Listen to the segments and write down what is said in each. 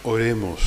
Oremos.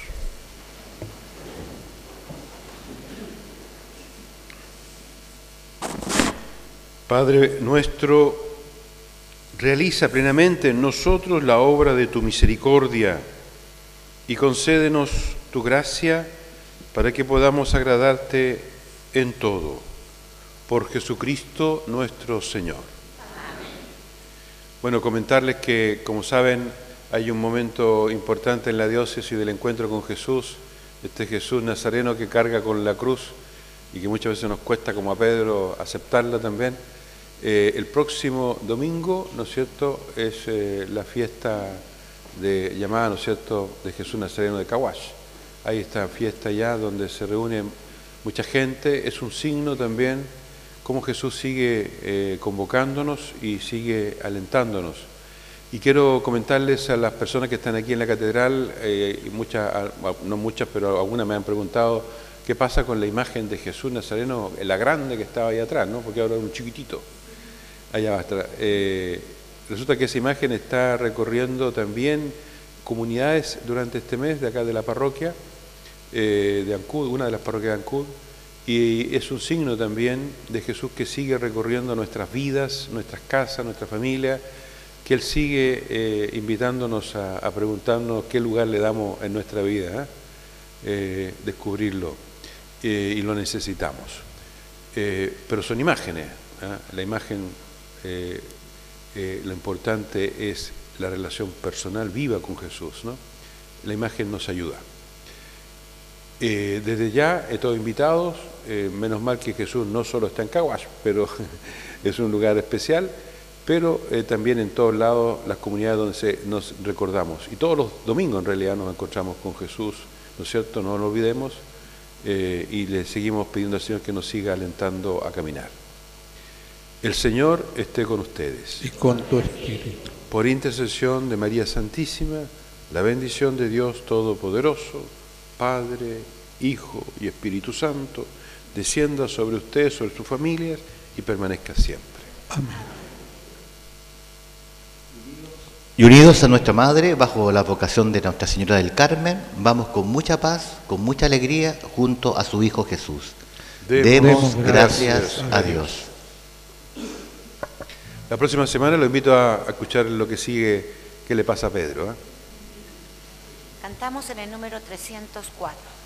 Padre nuestro, realiza plenamente en nosotros la obra de tu misericordia y concédenos tu gracia para que podamos agradarte en todo. Por Jesucristo nuestro Señor. Amén. Bueno, comentarles que, como saben, hay un momento importante en la diócesis del encuentro con Jesús, este Jesús nazareno que carga con la cruz y que muchas veces nos cuesta, como a Pedro, aceptarla también. El próximo domingo, ¿no es cierto?, es la fiesta llamada, ¿no es cierto?, de Jesús Nazareno de Caguas. Hay esta fiesta ya donde se reúne mucha gente, es un signo también cómo Jesús sigue convocándonos y sigue alentándonos. Y quiero comentarles a las personas que están aquí en la catedral, y no muchas, pero algunas me han preguntado qué pasa con la imagen de Jesús Nazareno, la grande que estaba ahí atrás, ¿no?, porque ahora es un chiquitito. Allá va a estar. Resulta que esa imagen está recorriendo también comunidades durante este mes de acá de la parroquia de Ancud, una de las parroquias de Ancud, y es un signo también de Jesús que sigue recorriendo nuestras vidas, nuestras casas, nuestra familia, que Él sigue invitándonos a preguntarnos qué lugar le damos en nuestra vida, descubrirlo, y lo necesitamos. Pero son imágenes, la imagen... lo importante es la relación personal viva con Jesús, ¿no? La imagen nos ayuda. Desde ya, todos invitados, menos mal que Jesús no solo está en Caguas, pero es un lugar especial, pero también en todos lados las comunidades donde nos recordamos. Y todos los domingos en realidad nos encontramos con Jesús, ¿no es cierto? No lo olvidemos, y le seguimos pidiendo al Señor que nos siga alentando a caminar. El Señor esté con ustedes. Y con tu espíritu. Por intercesión de María Santísima, la bendición de Dios Todopoderoso, Padre, Hijo y Espíritu Santo, descienda sobre ustedes, sobre sus familias y permanezca siempre. Amén. Y unidos a nuestra Madre, bajo la vocación de Nuestra Señora del Carmen, vamos con mucha paz, con mucha alegría, junto a su Hijo Jesús. Demos gracias a Dios. La próxima semana lo invito a escuchar lo que sigue, qué le pasa a Pedro. Cantamos en el número 304.